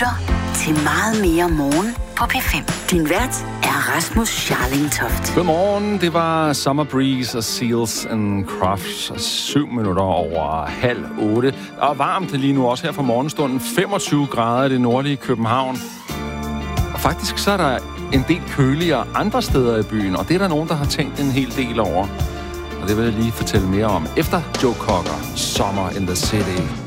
lytter til Meget mere morgen på P5. Din vært er Rasmus Scharling Toft. Godmorgen, det var Summer Breeze og Seals and Crofts 7 minutter over 7:30. Og varmt lige nu også her fra morgenstunden. 25 grader i det nordlige København. Og faktisk så er der en del køligere andre steder i byen, og det er der nogen, der har tænkt en hel del over. Og det vil jeg lige fortælle mere om efter Joe Cocker, Summer in the City.